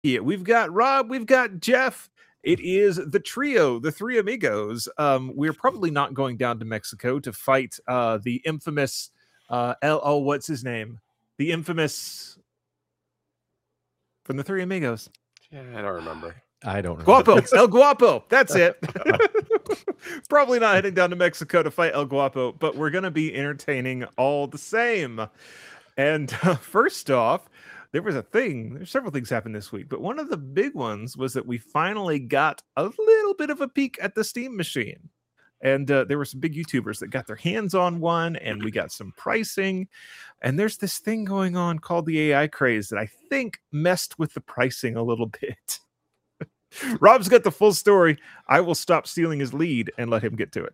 Yeah, we've got Rob, we've got Jeff. It is the trio, the three amigos. We're probably not going down to Mexico to fight the infamous what's his name? The infamous from the three amigos. Yeah, I don't remember. I don't remember. Guapo, El Guapo. That's it. Probably not heading down to Mexico to fight El Guapo, but we're going to be entertaining all the same. And first off, there's several things happened this week, but one of the big ones was that we finally got a little bit of a peek at the Steam machine. And there were some big YouTubers that got their hands on one, and we got some pricing. And there's this thing going on called the AI craze that I think messed with the pricing a little bit. Rob's got the full story. I will stop stealing his lead and let him get to it.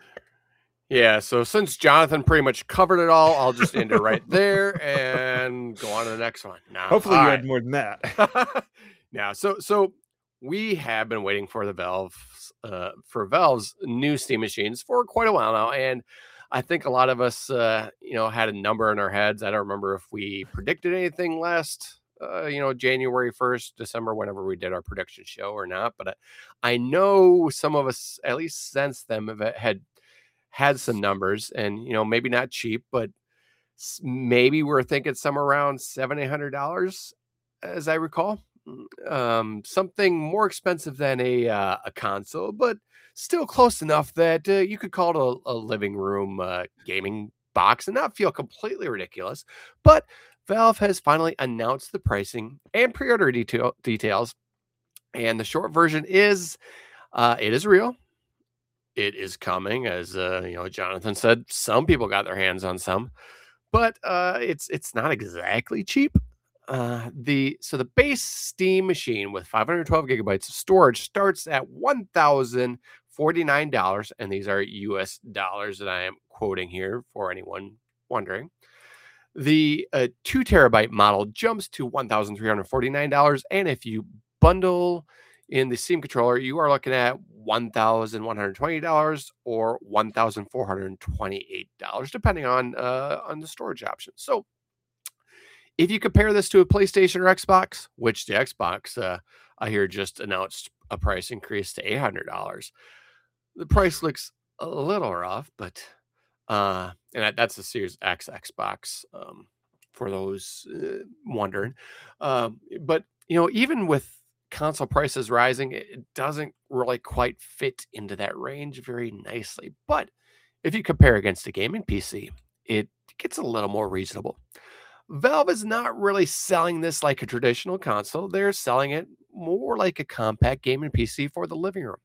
Yeah, so since Jonathan pretty much covered it all, I'll just end it right there and go on to the next one. Now, hopefully you had more than that. Now, so we have been waiting for Valve's new Steam machines for quite a while now, and I think a lot of us, had a number in our heads. I don't remember if we predicted anything last, January 1st, December, whenever we did our prediction show or not. But I know some of us, at least since then, had some numbers, and maybe not cheap, but maybe we're thinking somewhere around $700-800, as I recall. Something more expensive than a console, but still close enough that you could call it a living room gaming box and not feel completely ridiculous. But Valve has finally announced the pricing and pre-order details, and the short version is it is real. It is coming, as Jonathan said. Some people got their hands on some, but it's not exactly cheap. The base Steam machine with 512 gigabytes of storage starts at $1,049, and these are US dollars that I am quoting here for anyone wondering. The 2 terabyte model jumps to $1,349, and if you bundle in the Steam controller, you are looking at $1,120 or $1,428, depending on the storage option. So, if you compare this to a PlayStation or Xbox, which the Xbox, I hear just announced a price increase to $800, the price looks a little rough, but and that's the Series X Xbox, for those wondering. But even with console prices rising, it doesn't really quite fit into that range very nicely. But if you compare against a gaming PC, it gets a little more reasonable. Valve is not really selling this like a traditional console. They're selling it more like a compact gaming PC for the living room.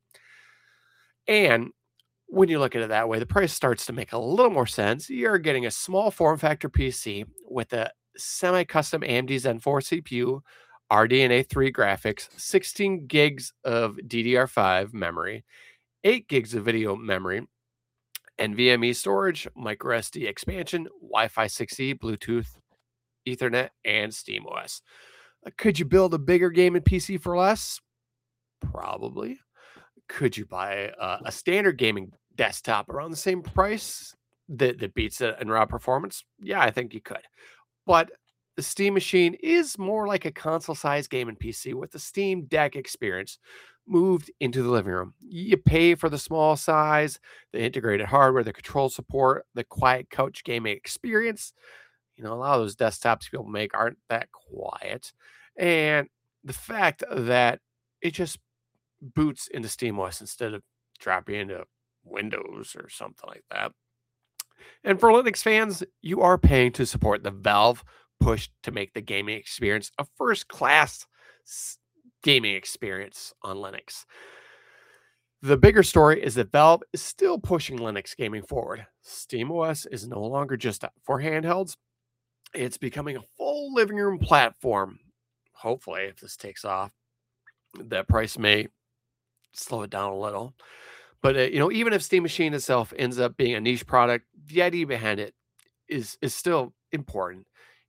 And when you look at it that way, the price starts to make a little more sense. You're getting a small form factor PC with a semi-custom AMD Zen 4 CPU, RDNA 3 graphics, 16 gigs of DDR5 memory, 8 gigs of video memory, NVMe storage, microSD expansion, Wi-Fi 6E, Bluetooth, Ethernet, and SteamOS. Could you build a bigger gaming PC for less? Probably. Could you buy a standard gaming desktop around the same price that beats it in raw performance? Yeah, I think you could. But the Steam machine is more like a console-sized gaming PC with the Steam Deck experience moved into the living room. You pay for the small size, the integrated hardware, the control support, the quiet couch gaming experience. A lot of those desktops people make aren't that quiet. And the fact that it just boots into SteamOS instead of dropping into Windows or something like that. And for Linux fans, you are paying to support the Valve push to make the gaming experience a first-class gaming experience on Linux. The bigger story is that Valve is still pushing Linux gaming forward. SteamOS is no longer just for handhelds. It's becoming a full living room platform. Hopefully, if this takes off, that price may slow it down a little. But, even if Steam Machine itself ends up being a niche product, the idea behind it is still important.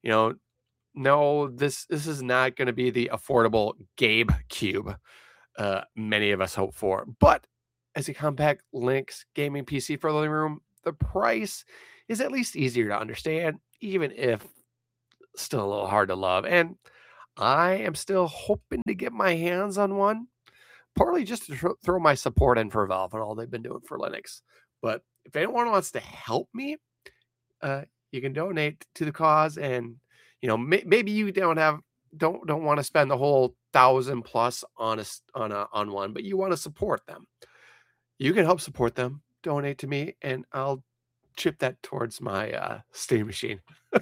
No, this is not going to be the affordable Gabe Cube many of us hope for. But as a compact Linux gaming PC for the living room, the price is at least easier to understand, even if still a little hard to love. And I am still hoping to get my hands on one, partly just to throw my support in for Valve and all they've been doing for Linux. But if anyone wants to help me, you can donate to the cause, and maybe you don't want to spend the whole 1,000+ on one, but you want to support them. You can help support them. Donate to me, and I'll chip that towards my Steam machine.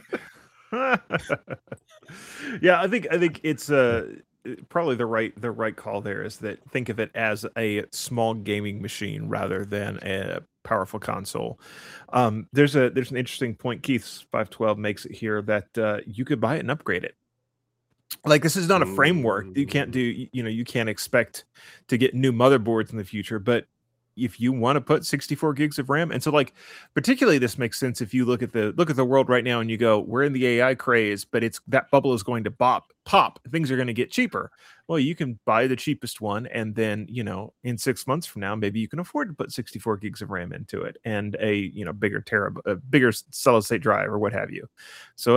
Yeah, I think it's probably the right call there is that think of it as a small gaming machine rather than a powerful console. There's an interesting point Keith's 512 makes it here that you could buy it and upgrade it. Like, this is not a framework. You can't do, you can't expect to get new motherboards in the future, but if you want to put 64 gigs of RAM, and so like particularly this makes sense if you look at the world right now and you go, we're in the AI craze, but that bubble is going to pop. Things are going to get cheaper. Well, you can buy the cheapest one, and then in 6 months from now, maybe you can afford to put 64 gigs of RAM into it and a bigger solid state drive or what have you. So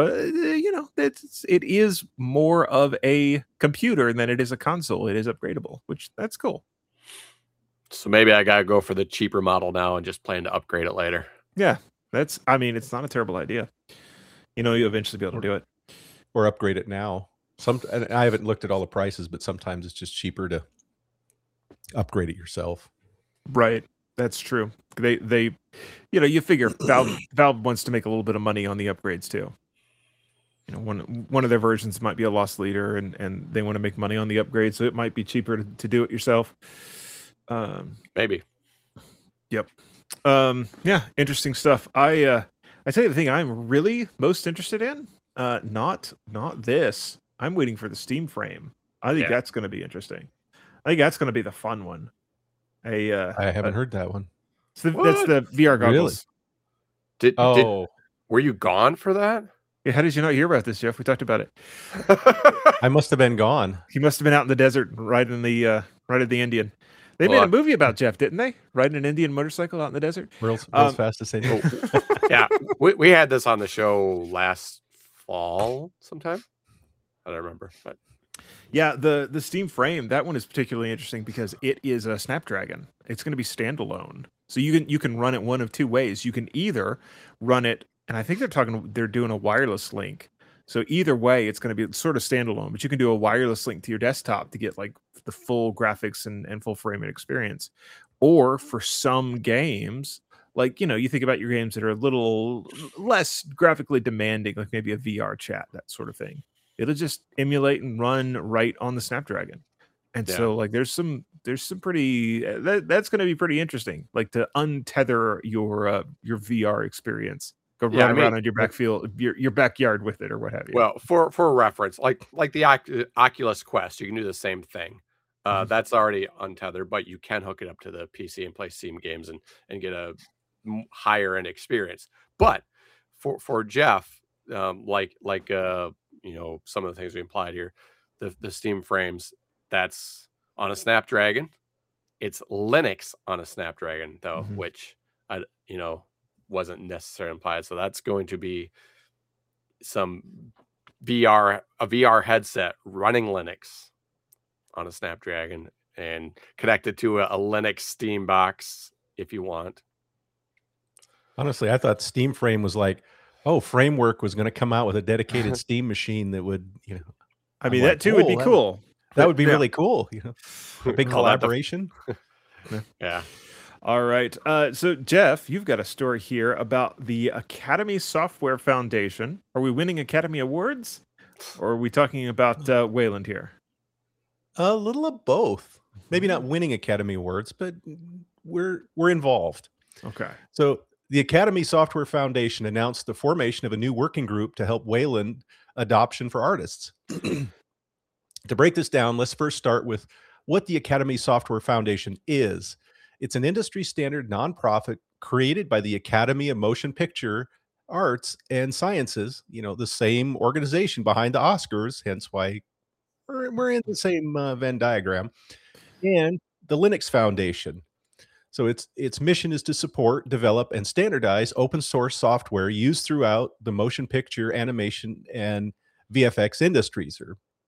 it is more of a computer than it is a console. It is upgradable, which that's cool. So maybe I gotta go for the cheaper model now and just plan to upgrade it later. Yeah, it's not a terrible idea. You'll eventually be able to do it. Or upgrade it now. And I haven't looked at all the prices, but sometimes it's just cheaper to upgrade it yourself. Right. That's true. They you figure Valve wants to make a little bit of money on the upgrades too. One of their versions might be a loss leader, and they want to make money on the upgrade, so it might be cheaper to do it yourself. Maybe. Yep. Yeah, interesting stuff. I tell you the thing I'm really most interested in, not this. I'm waiting for the Steam Frame. I think that's going to be interesting. I think that's going to be the fun one. I haven't heard that one. That's the VR goggles. Really? Were you gone for that? Yeah, how did you not hear about this, Jeff? We talked about it. I must have been gone. He must have been out in the desert, riding the Indian. They made a movie about Jeff, didn't they? Riding an Indian motorcycle out in the desert. World's fastest Indian. Yeah, we had this on the show last fall sometime. I don't remember, but yeah, the Steam Frame, that one is particularly interesting because it is a Snapdragon. It's going to be standalone, so you can run it one of two ways. You can either run it, and I think they're doing a wireless link. So either way, it's going to be sort of standalone, but you can do a wireless link to your desktop to get like the full graphics and full framing experience. Or for some games, like, you think about your games that are a little less graphically demanding, like maybe a VR chat, that sort of thing. It'll just emulate and run right on the Snapdragon. And so like there's some pretty that's going to be pretty interesting, like to untether your VR experience. Go run around on your backfield, your backyard with it, or what have you. Well, for reference, like the Oculus Quest, you can do the same thing. That's already untethered, but you can hook it up to the PC and play Steam games and get a higher end experience. But for Jeff, like some of the things we implied here, the Steam Frames, that's on a Snapdragon. It's Linux on a Snapdragon though, which wasn't necessarily implied. So that's going to be a VR headset running Linux on a Snapdragon and connected to a Linux Steam box if you want. Honestly, I thought Steam Frame was like, Framework was going to come out with a dedicated Steam machine that would, I mean, that too would be cool. That would be really cool. A big collaboration. Yeah. All right. So, Jeff, you've got a story here about the Academy Software Foundation. Are we winning Academy Awards? Or are we talking about Wayland here? A little of both. Maybe not winning Academy Awards, but we're involved. Okay. So, the Academy Software Foundation announced the formation of a new working group to help Wayland adoption for artists. To break this down, let's first start with what the Academy Software Foundation is. It's an industry standard nonprofit created by the Academy of Motion Picture Arts and Sciences, the same organization behind the Oscars, hence why we're in the same Venn diagram, and the Linux Foundation. So its mission is to support, develop, and standardize open source software used throughout the motion picture, animation, and VFX industries, or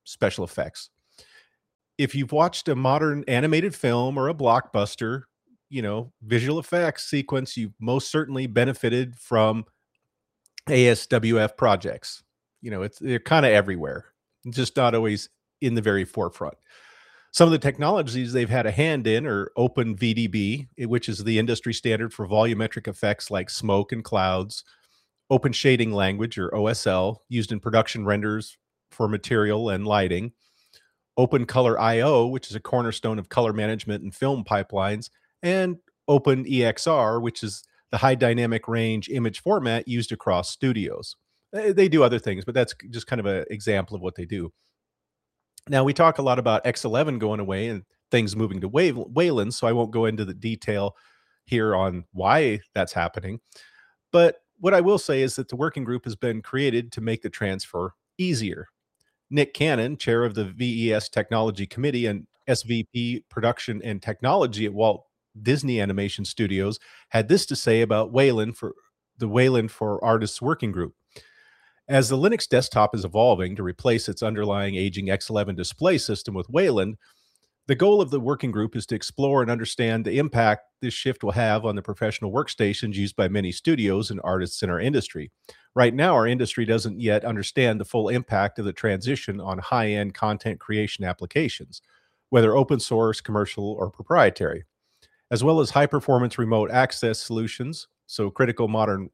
special effects. If you've watched a modern animated film or a blockbuster, visual effects sequence, you've most certainly benefited from ASWF projects. They're kind of everywhere, just not always in the very forefront. Some of the technologies they've had a hand in are OpenVDB, which is the industry standard for volumetric effects like smoke and clouds, Open Shading Language, or OSL, used in production renders for material and lighting, OpenColor.io, which is a cornerstone of color management and film pipelines, and OpenEXR, which is the high dynamic range image format used across studios. They do other things, but that's just kind of an example of what they do. Now, we talk a lot about X11 going away and things moving to Wayland, so I won't go into the detail here on why that's happening. But what I will say is that the working group has been created to make the transfer easier. Nick Cannon, chair of the VES Technology Committee and SVP Production and Technology at Walt Disney Animation Studios, had this to say about Wayland for the Wayland for Artists Working Group. As the Linux desktop is evolving to replace its underlying aging X11 display system with Wayland, the goal of the working group is to explore and understand the impact this shift will have on the professional workstations used by many studios and artists in our industry. Right now, our industry doesn't yet understand the full impact of the transition on high-end content creation applications, whether open source, commercial, or proprietary, as well as high-performance remote access solutions, so critical modern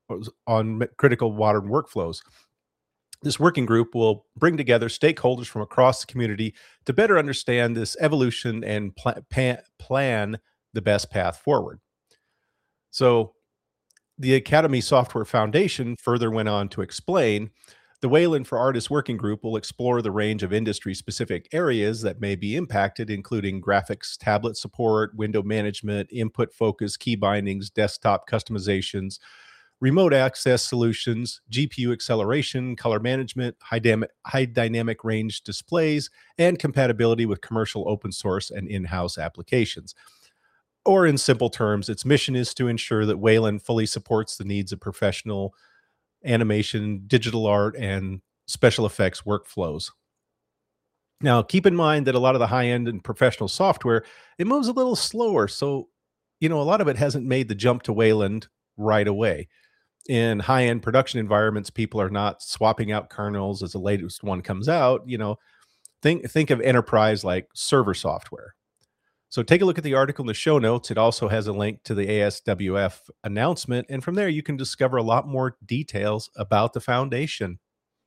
workflows. This working group will bring together stakeholders from across the community to better understand this evolution and plan the best path forward. So the Academy Software Foundation further went on to explain, the Wayland for Artists Working Group will explore the range of industry-specific areas that may be impacted, including graphics, tablet support, window management, input focus, key bindings, desktop customizations, remote access solutions, GPU acceleration, color management, high dynamic range displays, and compatibility with commercial open source and in-house applications. Or in simple terms, its mission is to ensure that Wayland fully supports the needs of professional animation, digital art, and special effects workflows. Now, keep in mind that a lot of the high-end and professional software, it moves a little slower. So, a lot of it hasn't made the jump to Wayland right away. In high-end production environments, people are not swapping out kernels as the latest one comes out. Think of enterprise like server software. So take a look at the article in the show notes. It also has a link to the ASWF announcement, and from there you can discover a lot more details about the foundation.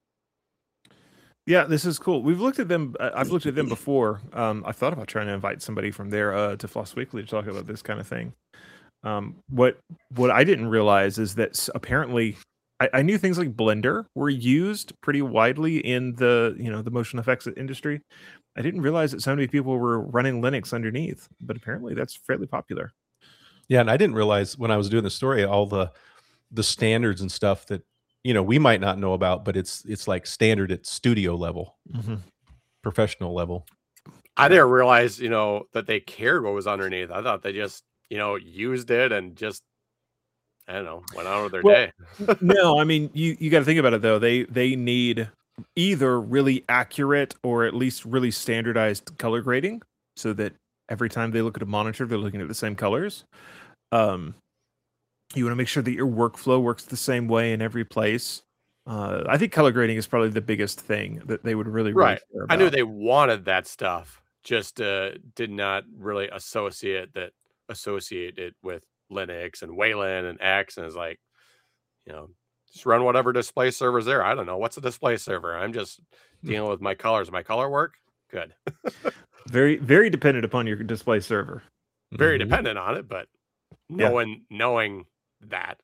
Yeah, this is cool. We've looked at them. I've looked at them before. I thought about trying to invite somebody from there to Floss Weekly to talk about this kind of thing. What I didn't realize is that apparently I knew things like Blender were used pretty widely in the the motion effects industry. I didn't realize that so many people were running Linux underneath, but apparently that's fairly popular. Yeah, and I didn't realize when I was doing the story all the standards and stuff that we might not know about, but it's like standard at studio level, professional level. I didn't realize that they cared what was underneath. I thought they just used it and just, I don't know, went on with their day. No, I mean, you got to think about it though. They need either really accurate or at least really standardized color grading, so that every time they look at a monitor, they're looking at the same colors. You want to make sure that your workflow works the same way in every place. I think color grading is probably the biggest thing that they would really care about. I knew they wanted that stuff, just did not really associate it with Linux and Wayland and X, and it's like, just run whatever display server's there. I don't know, what's a display server? I'm just dealing with my colors. My color work? Good. Very, very dependent upon your display server. Very dependent on it, but knowing that.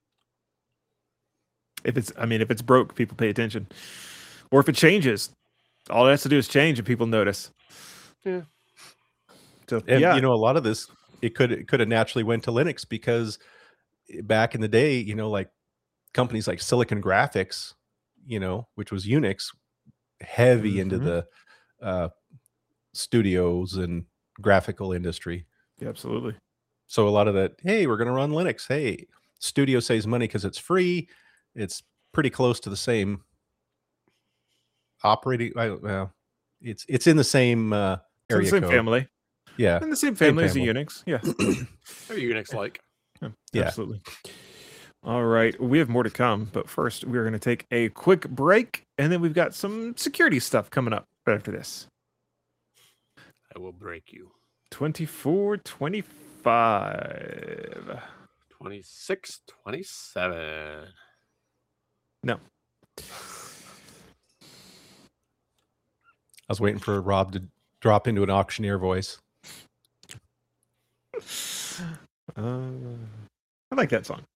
If it's broke, people pay attention. Or if it changes, all it has to do is change and people notice. Yeah. So, and a lot of this, it could have naturally went to Linux, because back in the day, like companies like Silicon Graphics, which was Unix, heavy into the studios and graphical industry. Yeah, absolutely. So a lot of that, hey, we're going to run Linux. Hey, studio saves money because it's free. It's pretty close to the same operating. it's in the same area It's in the same code. family. Yeah, In the same family as a Unix. Yeah. Unix-like. Yeah. Absolutely. All right. We have more to come, but first we're going to take a quick break, and then we've got some security stuff coming up right after this. I will break you. 24, 25. 26, 27. No. I was waiting for Rob to drop into an auctioneer voice. I like that song.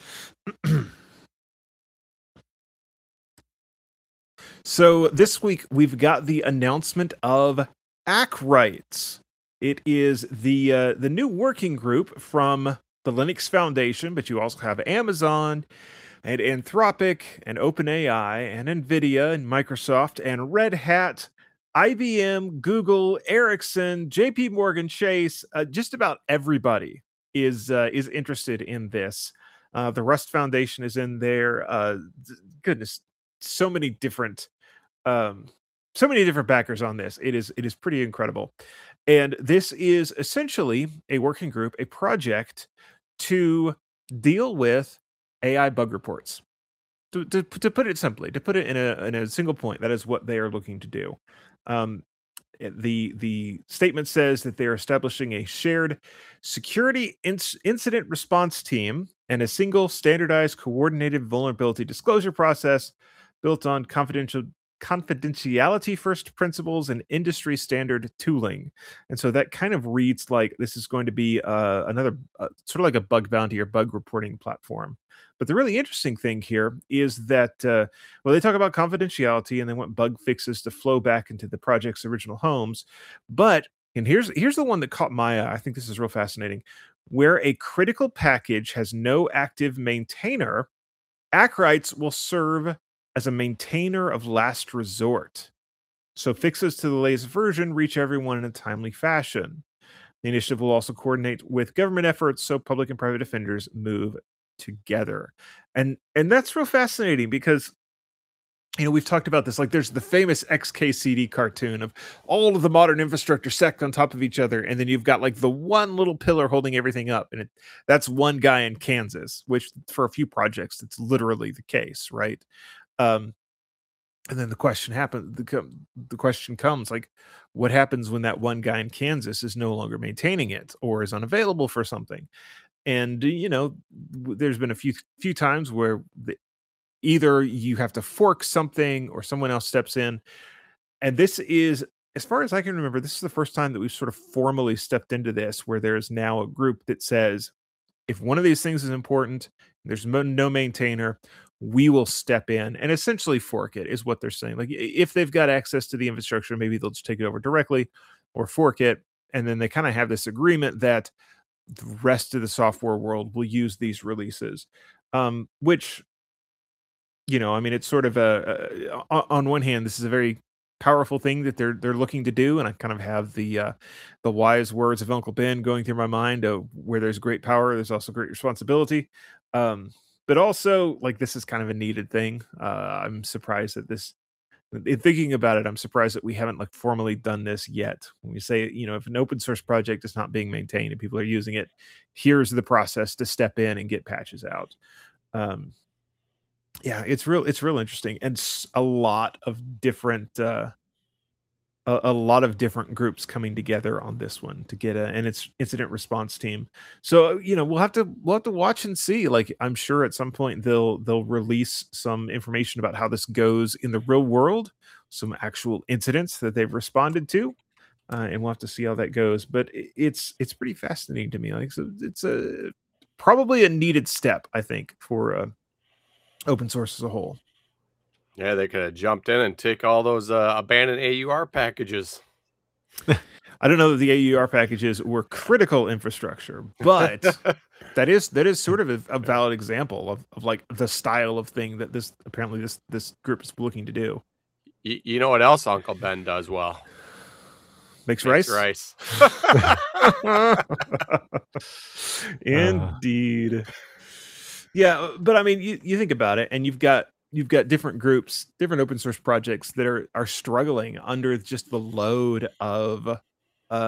So this week we've got the announcement of Acrites. It is the new working group from the Linux Foundation, but you also have Amazon and Anthropic and OpenAI and NVIDIA and Microsoft and Red Hat, IBM, Google, Ericsson, JP Morgan Chase. Just about everybody is interested in this. The Rust Foundation is in there. Goodness, so many different backers on this. It is pretty incredible. And this is essentially a working group, a project to deal with AI bug reports. To put it simply, to put it in a single point, that is what they are looking to do. The statement says that they are establishing a shared security incident response team and a single standardized coordinated vulnerability disclosure process built on confidentiality first principles and industry standard tooling. And so that kind of reads like this is going to be another sort of like a bug bounty or bug reporting platform. But the really interesting thing here is that, they talk about confidentiality and they want bug fixes to flow back into the project's original homes. And here's the one that caught my eye. I think this is real fascinating. Where a critical package has no active maintainer, Acrites will serve as a maintainer of last resort. So fixes to the latest version reach everyone in a timely fashion. The initiative will also coordinate with government efforts so public and private defenders move together. And that's real fascinating because we've talked about this, like there's the famous XKCD cartoon of all of the modern infrastructure stacked on top of each other, and then you've got like the one little pillar holding everything up, and that's one guy in Kansas, which for a few projects that's literally the case, right? And then the question comes, like, what happens when that one guy in Kansas is no longer maintaining it or is unavailable for something? And there's been a few times where either you have to fork something or someone else steps in. And this is, as far as I can remember, this is the first time that we've sort of formally stepped into this, where there's now a group that says, if one of these things is important, there's no maintainer, we will step in and essentially fork it, is what they're saying. Like if they've got access to the infrastructure, maybe they'll just take it over directly or fork it. And then they kind of have this agreement that the rest of the software world will use these releases, which, it's sort of on one hand, this is a very powerful thing that they're looking to do. And I kind of have the wise words of Uncle Ben going through my mind of where there's great power, there's also great responsibility. But also, like, this is kind of a needed thing. I'm surprised that in thinking about it, I'm surprised that we haven't like formally done this yet. When we say, if an open source project is not being maintained and people are using it, here's the process to step in and get patches out. It's real interesting, and a lot of different groups coming together on this one to get an incident response team. So we'll have to watch and see. Like, I'm sure at some point they'll release some information about how this goes in the real world, some actual incidents that they've responded to, and we'll have to see how that goes. But it's pretty fascinating to me. Like, so it's probably a needed step, I think, for open source as a whole. Yeah, they could have jumped in and take all those abandoned AUR packages. I don't know that the AUR packages were critical infrastructure, but that is sort of a valid example of like the style of thing that this group is looking to do. You know what else Uncle Ben does well? Makes rice. Indeed. Yeah, but I mean, you think about it, and you've got you've got different groups, different open source projects that are struggling under just the load of